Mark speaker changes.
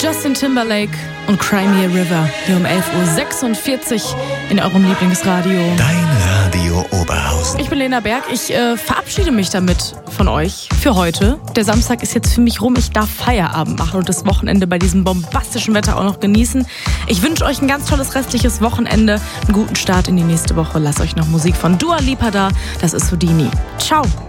Speaker 1: Justin Timberlake und Cry Me a River hier um 11.46 Uhr in eurem Lieblingsradio.
Speaker 2: Dein Radio Oberhausen.
Speaker 1: Ich bin Lena Berg. Ich verabschiede mich damit von euch für heute. Der Samstag ist jetzt für mich rum. Ich darf Feierabend machen und das Wochenende bei diesem bombastischen Wetter auch noch genießen. Ich wünsche euch ein ganz tolles restliches Wochenende, einen guten Start in die nächste Woche. Lasst euch noch Musik von Dua Lipa da. Das ist Houdini. Ciao.